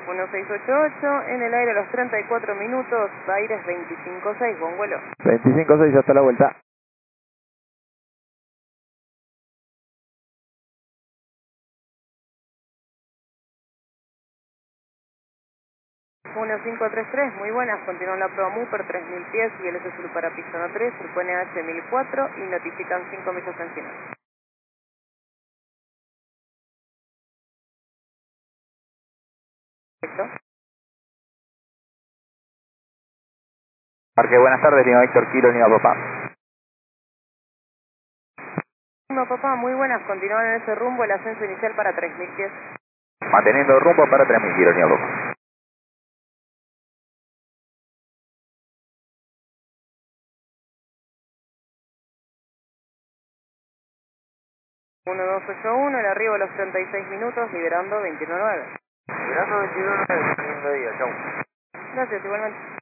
1688, en el aire a los 34 minutos, aires 25.6, buen vuelo. 25.6, hasta la vuelta. Uno 533, muy buenas, continúan la prueba Mooper 3000 pies y el S Zulu para Pixano 3, el QNH 1004 y notifican 5 millas encima. Perfecto. Parque, buenas tardes, Lima Víctor Kilo, Lima Papá. No, papá, muy buenas, continúan en ese rumbo el ascenso inicial para 3000 pies. Manteniendo rumbo para 3.000 kilos, Lima Papá. 1281, el arribo a los 36 minutos, liberando 29.9. Liberando 29, lindo día, chau. Gracias, igualmente.